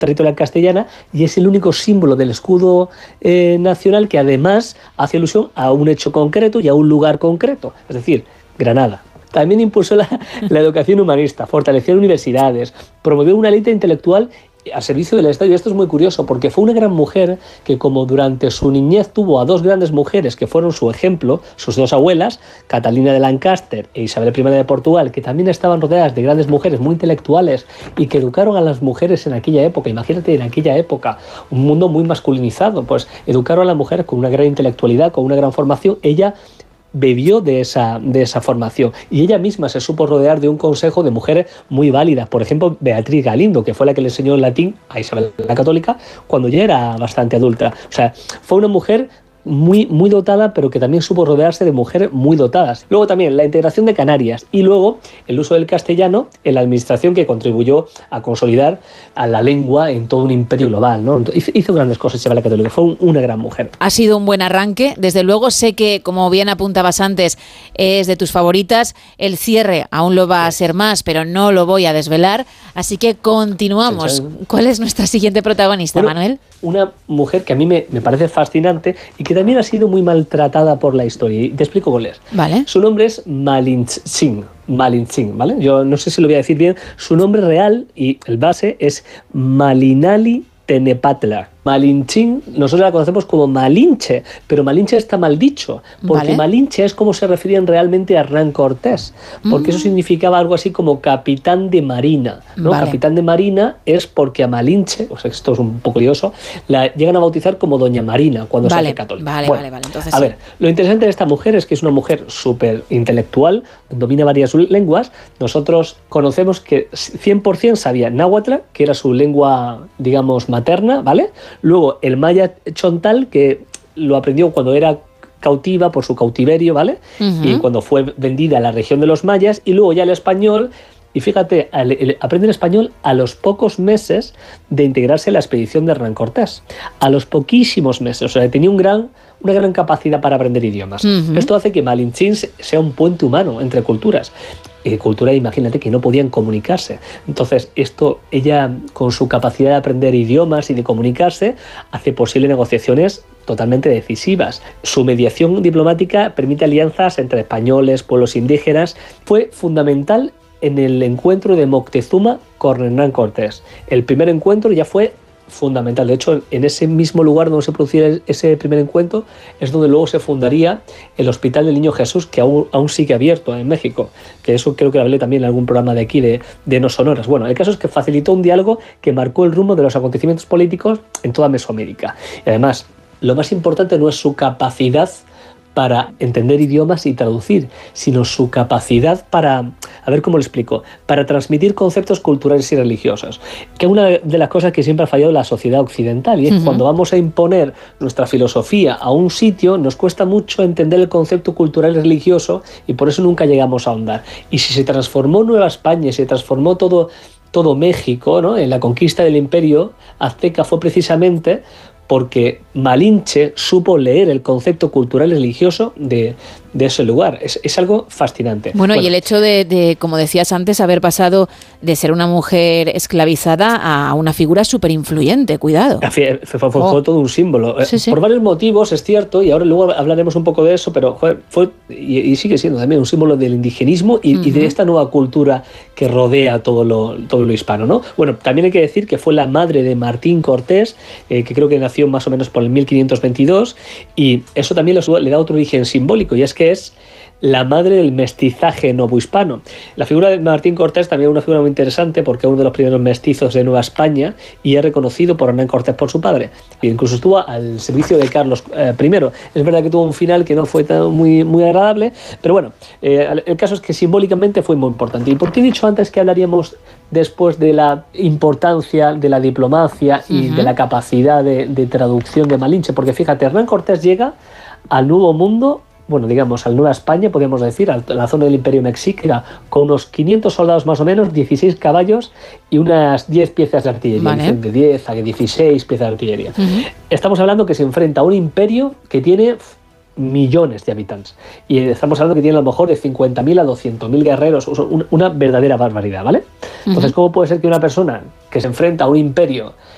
territorial castellana y es el único símbolo del escudo nacional que además hace alusión a un hecho concreto y a un lugar concreto, es decir, Granada. También impulsó la educación humanista, fortaleció universidades, promovió una élite intelectual al servicio del Estado. Y esto es muy curioso porque fue una gran mujer que, como durante su niñez tuvo a dos grandes mujeres que fueron su ejemplo, sus dos abuelas, Catalina de Lancaster e Isabel I de Portugal, que también estaban rodeadas de grandes mujeres muy intelectuales y que educaron a las mujeres en aquella época. Imagínate, en aquella época, un mundo muy masculinizado, pues educaron a las mujeres con una gran intelectualidad, con una gran formación. Ella bebió de esa formación y ella misma se supo rodear de un consejo de mujeres muy válidas. Por ejemplo, Beatriz Galindo, que fue la que le enseñó el latín a Isabel la Católica cuando ya era bastante adulta. O sea, fue una mujer muy dotada, pero que también supo rodearse de mujeres muy dotadas. Luego también la integración de Canarias y luego el uso del castellano en la administración, que contribuyó a consolidar a la lengua en todo un imperio global, ¿no? Hizo grandes cosas Isabel la Católica, fue una gran mujer. Ha sido un buen arranque, desde luego. Sé que, como bien apuntabas antes, es de tus favoritas. El cierre aún lo va a ser más, pero no lo voy a desvelar, así que continuamos. ¿Cuál es nuestra siguiente protagonista, Manuel? Una mujer que a mí me parece fascinante y que también ha sido muy maltratada por la historia. Y te explico cuál es. Vale. Su nombre es Malintzin, ¿vale? Yo no sé si lo voy a decir bien. Su nombre real y el base es Malinali Tenepatla. Malintzin, nosotros la conocemos como Malinche, pero Malinche está mal dicho, porque Malinche es como se referían realmente a Hernán Cortés, porque eso significaba algo así como capitán de marina, ¿no? Capitán de marina es porque a Malinche, o sea, esto es un poco curioso, la llegan a bautizar como Doña Marina cuando se hace católica. Vale. Entonces, a ver, lo interesante de esta mujer es que es una mujer súper intelectual, domina varias lenguas. Nosotros conocemos que 100% sabía náhuatl, que era su lengua, digamos, materna, ¿vale? Luego el maya chontal, que lo aprendió cuando era cautiva por su cautiverio, ¿vale? Y cuando fue vendida a la región de los mayas. Y luego ya el español, y fíjate, aprende el español a los pocos meses de integrarse en la expedición de Hernán Cortés. A los poquísimos meses, o sea, tenía una gran capacidad para aprender idiomas. Esto hace que Malintzin sea un puente humano entre culturas. Cultura, imagínate, que no podían comunicarse. Entonces, ella, con su capacidad de aprender idiomas y de comunicarse, hace posible negociaciones totalmente decisivas. Su mediación diplomática permite alianzas entre españoles, pueblos indígenas. Fue fundamental en el encuentro de Moctezuma con Hernán Cortés. El primer encuentro ya fue fundamental. De hecho, en ese mismo lugar donde se producía ese primer encuentro es donde luego se fundaría el Hospital del Niño Jesús, que aún sigue abierto en México, que eso creo que lo hablé también en algún programa de aquí de No Sonoras. Bueno, el caso es que facilitó un diálogo que marcó el rumbo de los acontecimientos políticos en toda Mesoamérica. Y además, lo más importante no es su capacidad para entender idiomas y traducir, sino su capacidad para, a ver cómo lo explico, para transmitir conceptos culturales y religiosos, que es una de las cosas que siempre ha fallado la sociedad occidental, y es cuando vamos a imponer nuestra filosofía a un sitio, nos cuesta mucho entender el concepto cultural y religioso, y por eso nunca llegamos a ahondar. Y si se transformó Nueva España, y se transformó todo México, ¿no?, en la conquista del imperio azteca, fue precisamente porque Malinche supo leer el concepto cultural y religioso de ese lugar. Es algo fascinante. Bueno, y el hecho de, como decías antes, haber pasado de ser una mujer esclavizada a una figura súper influyente, cuidado. Fue todo un símbolo. Sí. Por varios motivos, es cierto, y ahora luego hablaremos un poco de eso, pero fue y sigue siendo también un símbolo del indigenismo y de esta nueva cultura que rodea todo lo hispano, ¿no? Bueno, también hay que decir que fue la madre de Martín Cortés, que creo que nació más o menos por el 1522, y eso también le da otro origen simbólico, y es que es la madre del mestizaje novohispano. La figura de Martín Cortés también es una figura muy interesante porque es uno de los primeros mestizos de Nueva España y es reconocido por Hernán Cortés por su padre. E incluso estuvo al servicio de Carlos I. Es verdad que tuvo un final que no fue muy agradable, pero bueno, el caso es que simbólicamente fue muy importante. ¿Y por qué he dicho antes que hablaríamos después de la importancia de la diplomacia y de la capacidad de traducción de Malinche? Porque fíjate, Hernán Cortés llega al Nuevo Mundo, bueno, digamos, al Nueva España, podríamos decir, a la zona del Imperio Mexica, con unos 500 soldados más o menos, 16 caballos y unas 10 piezas de artillería, vale, de 10 a 16 piezas de artillería. Estamos hablando que se enfrenta a un imperio que tiene millones de habitantes. Y estamos hablando que tiene a lo mejor de 50.000 a 200.000 guerreros, una verdadera barbaridad, ¿vale? Entonces, ¿cómo puede ser que una persona que se enfrenta a un imperio